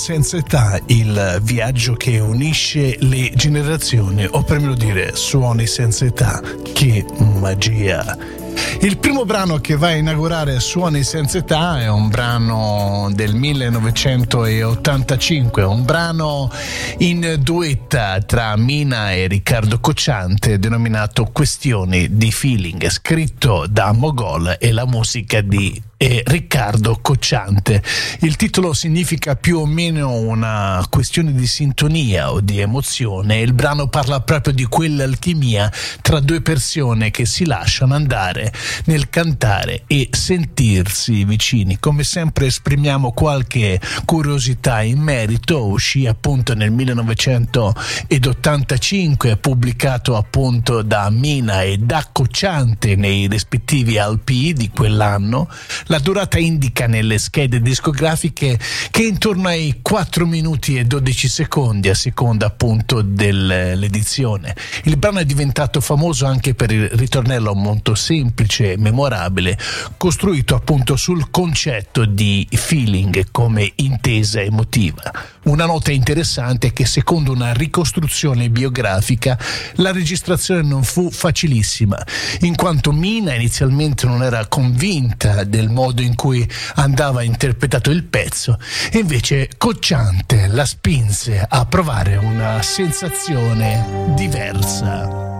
senza età, il viaggio che unisce le generazioni, o per meglio dire suoni senza età. Che magia! Il primo brano che va a inaugurare Suoni senza età è un brano del 1985, un brano in duetta tra Mina e Riccardo Cocciante denominato Questioni di Feeling, scritto da Mogol e la musica di Riccardo Cocciante. Il titolo significa più o meno una questione di sintonia o di emozione. Il brano parla proprio di quell'alchimia tra due persone che si lasciano andare nel cantare e sentirsi vicini. Come sempre esprimiamo qualche curiosità in merito. Uscì appunto nel 1985, pubblicato appunto da Mina e da Cocciante nei rispettivi LP di quell'anno. La durata indica nelle schede discografiche che è intorno ai 4 minuti e 12 secondi a seconda appunto dell'edizione. Il brano è diventato famoso anche per il ritornello molto semplice e memorabile, costruito appunto sul concetto di feeling come intesa emotiva. Una nota interessante è che secondo una ricostruzione biografica la registrazione non fu facilissima, in quanto Mina inizialmente non era convinta del modo in cui andava interpretato il pezzo, e invece Cocciante la spinse a provare una sensazione diversa.